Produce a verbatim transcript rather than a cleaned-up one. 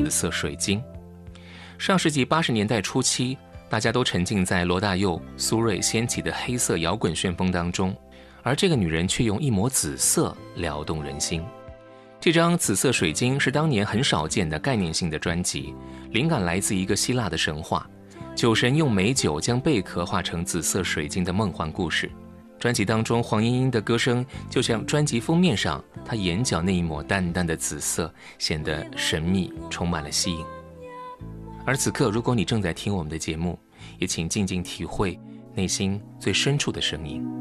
紫色水晶。上世纪八十年代初期，大家都沉浸在罗大佑、苏芮掀起的黑色摇滚旋风当中，而这个女人却用一抹紫色撩动人心。这张紫色水晶是当年很少见的概念性的专辑，灵感来自一个希腊的神话，酒神用美酒将贝壳化成紫色水晶的梦幻故事。专辑当中黄莺莺的歌声就像专辑封面上她眼角那一抹淡淡的紫色，显得神秘，充满了吸引。而此刻如果你正在听我们的节目，也请静静体会内心最深处的声音。